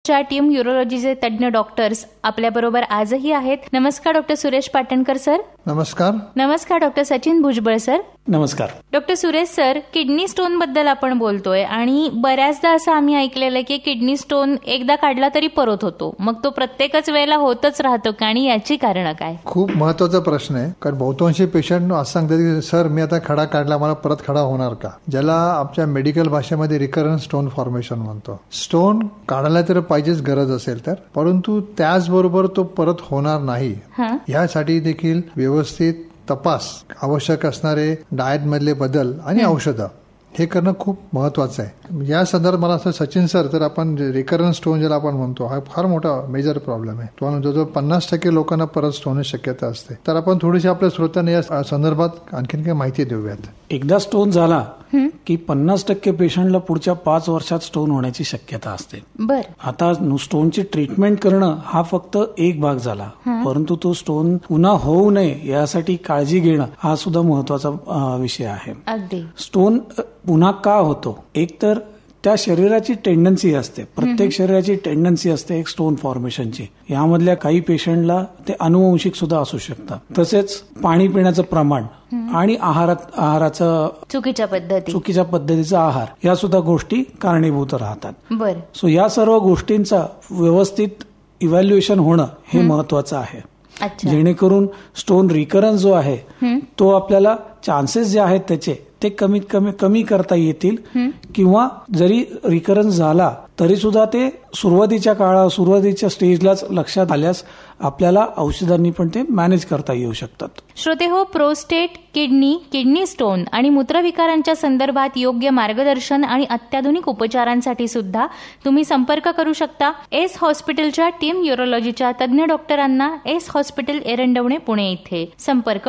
च्या टीम युरोलॉजीचे तज्ज्ञ डॉक्टर्स आपल्याबरोबर आजही आहेत. नमस्कार डॉक्टर सुरेश पाटणकर सर. नमस्कार. नमस्कार डॉक्टर सचिन भुजबळ सर. नमस्कार. Doctor Suresh sir, kidney stone बद्दल आपण बोलतोय आणि बऱ्याचदा असं आम्ही ऐकलेलं की किडनी स्टोन एकदा काढला तरी परत होतो, मग तो प्रत्येकच वेळेला होतच राहतो का आणि याची कारणं काय? खूप महत्वाचा प्रश्न आहे, कारण बहुतांशी पेशंट असं सांगतात की सर मी आता खडा काढला, मला परत खडा होणार का, ज्याला आमच्या मेडिकल भाषेमध्ये रिकरंट स्टोन फॉर्मेशन म्हणतो. स्टोन काढायला तर पाहिजेच गरज असेल तर, परंतु त्याचबरोबर तो परत होणार नाही यासाठी देखील व्यवस्थित तपास, आवश्यक असणारे डाएट मधले बदल आणि औषधं हे करणं खूप महत्वाचं आहे. या संदर्भात मला असं सचिन सर, तर आपण रिकरंट स्टोन ज्याला आपण म्हणतो हा फार मोठा मेजर प्रॉब्लेम आहे. तो जवळजवळ 50% लोकांना परत स्टोन होण्याची शक्यता असते. तर आपण थोडीशी आपल्या श्रोत्यांना या संदर्भात आणखीन काही माहिती देऊयात. एकदा स्टोन झाला की 50% पेशंटला पुढच्या 5 वर्षात स्टोन होण्याची शक्यता असते. बर, आता स्टोनची ट्रीटमेंट करणं हा फक्त एक भाग झाला, परंतु तो स्टोन पुन्हा होऊ नये यासाठी काळजी घेणं हा सुद्धा महत्वाचा विषय आहे. अगदी. स्टोन पुन्हा का होतो? एक तर त्या शरीराची टेंडन्सी असते, प्रत्येक शरीराची टेंडन्सी असते एक स्टोन फॉर्मेशनची. यामधल्या काही पेशंटला ते अनुवंशिक सुद्धा असू शकतं. तसेच पाणी पिण्याचं प्रमाण आणि आहाराचं चुकीच्या पद्धतीचा आहार, या सुद्धा गोष्टी कारणीभूत राहतात. बर. सो या सर्व गोष्टींचा व्यवस्थित इव्हॅल्युएशन होणं हे महत्वाचं आहे, जेणेकरून स्टोन रिकरन्स जो आहे तो आपल्याला चान्सेस जे आहेत त्याचे ते कमी करता येतील, किंवा जरी रिकरन्स झाला तरी सुद्धा ते सुरुवातीच्या स्टेजलाच लक्षात आल्यास आपल्याला औषधांनी पण ते मॅनेज करता येऊ शकतात. श्रोते हो, प्रोस्टेट, किडनी स्टोन आणि मूत्रविकारांच्या संदर्भात योग्य मार्गदर्शन आणि अत्याधुनिक उपचारांसाठी सुद्धा तुम्ही संपर्क करू शकता एस हॉस्पिटलच्या टीम युरोलॉजीच्या तज्ज्ञ डॉक्टरांना, एस हॉस्पिटल एरंडवणे पुणे इथे. संपर्क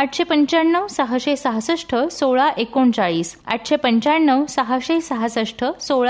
895 666 1639, 895 666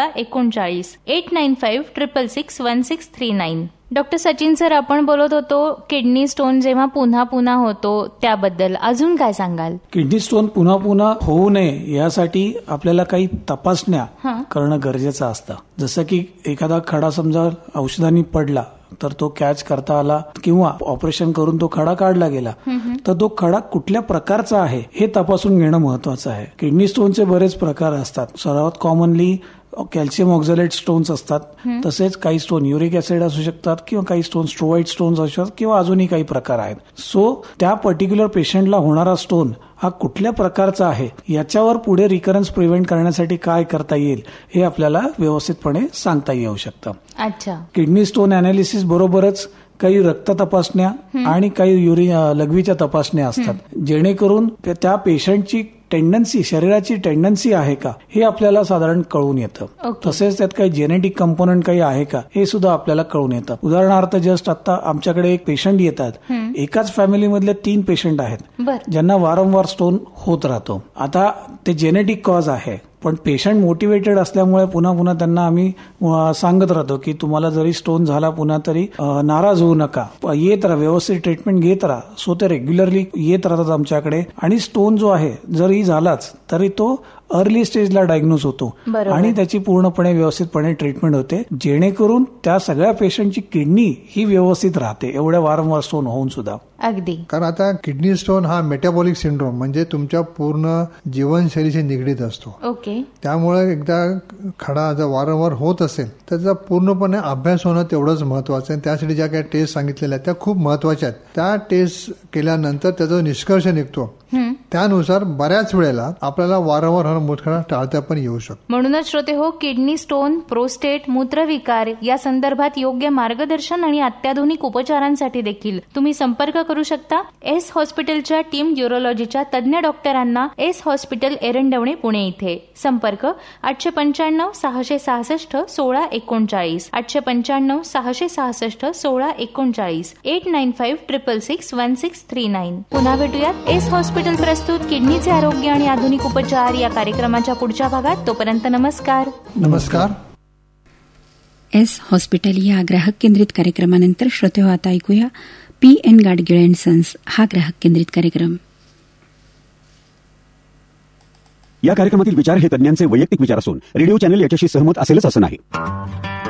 1639, 895 666 1639. डॉक्टर सचिन सर, आपण बोलत होतो किडनी स्टोन जेव्हा पुन्हा होतो त्याबद्दल अजून काय सांगाल? किडनी स्टोन पुन्हा होऊ नये यासाठी आपल्याला काही तपासण्या करणं गरजेचं असतं. जसं की एखादा खडा समजा औषधांनी पडला तर तो कॅच करता आला, किंवा ऑपरेशन करून तो खडा काढला गेला, तर तो खडा कुठल्या प्रकारचा आहे हे तपासून घेणं महत्वाचं आहे. किडनी स्टोनचे बरेच प्रकार असतात. सर्वात कॉमनली कॅल्शियम ऑक्झॅलेट स्टोन्स असतात. तसेच काही स्टोन युरिक ऍसिड असू शकतात, किंवा काही स्टोन स्ट्रोवाइड स्टोन्स असू शकतात, किंवा अजूनही काही प्रकार आहेत. सो त्या पर्टिक्युलर पेशंटला होणारा स्टोन हा कुठल्या प्रकारचा आहे याच्यावर पुढे रिकरन्स प्रिव्हेंट करण्यासाठी काय करता येईल हे आपल्याला व्यवस्थितपणे सांगता येऊ शकतं. अच्छा. किडनी स्टोन अनालिसिस बरोबरच काही रक्त तपासण्या आणि काही लघवीच्या तपासण्या असतात, जेणेकरून त्या पेशंटची शरीराची टेंडन्सी आहे का हे आपल्याला साधारण कळून येतं. तसेच त्यात काही जेनेटिक कंपोनंट काही आहे का हे सुद्धा आपल्याला कळून येतं. उदाहरणार्थ जस्ट आता आमच्याकडे एक पेशंट येतात, एकाच फॅमिलीमधले 3 पेशंट आहेत ज्यांना वारंवार स्टोन होत राहतो. आता ते जेनेटिक कॉज आहे, पण पेशंट मोटिवेटेड असल्यामुळे पुन्हा त्यांना आम्ही सांगत राहतो की तुम्हाला जरी स्टोन झाला पुन्हा तरी नाराज होऊ नका, येत राहा, व्यवस्थित ट्रीटमेंट घेत राहा. सो ते रेग्युलरली येत राहतात आमच्याकडे, आणि स्टोन जो आहे जरी झालाच तरी तो अर्ली स्टेजला डायग्नोज होतो आणि त्याची पूर्णपणे व्यवस्थितपणे ट्रीटमेंट होते, जेणेकरून त्या सगळ्या पेशंटची किडनी ही व्यवस्थित राहते एवढ्या वारंवार स्टोन होऊन सुद्धा. अगदी. कारण आता किडनी स्टोन हा मेटाबॉलिक सिंड्रोम म्हणजे तुमच्या पूर्ण जीवनशैलीशी निगडीत असतो. ओके. त्यामुळे एकदा खडा जर वारंवार होत असेल तर त्याचा पूर्णपणे अभ्यास होणं तेवढंच महत्वाचं आहे. त्यासाठी ज्या काही टेस्ट सांगितलेल्या आहेत त्या खूप महत्वाच्या आहेत. त्या टेस्ट केल्यानंतर त्याचा निष्कर्ष निघतो, त्यानुसार बऱ्याच वेळेला आपल्याला वारंवार मूत्रखडा टाळता पण येऊ शकतो. म्हणूनच श्रोते हो, किडनी स्टोन, प्रोस्टेट, मूत्रविकार या संदर्भात योग्य मार्गदर्शन आणि अत्याधुनिक उपचारांसाठी देखील तुम्ही संपर्क करू शकता एस हॉस्पिटलच्या टीम युरोलॉजीच्या तज्ज्ञ डॉक्टरांना, एस हॉस्पिटल एरंडवणे पुणे इथे. संपर्क 895 666 1639, 895 666 1639, 895 666 1639. पुन्हा भेटूयात एस हॉस्पिटल प्रस्तुत किडनीचे आरोग्य आणि आधुनिक उपचार या कार्यक्रमाच्या पुढच्या भागात. तोपर्यंत नमस्कार. नमस्कार. एस हॉस्पिटल या ग्राहक केंद्रित कार्यक्रमानंतर श्रोते हो, आता ऐकूया PN गाडगीळ अँड सन्स हा ग्राहक केंद्रित कार्यक्रम. या कार्यक्रमातील विचार हे तज्ञांचे वैयक्तिक विचार असून रेडिओ चॅनल याच्याशी सहमत असेलच असं नाही.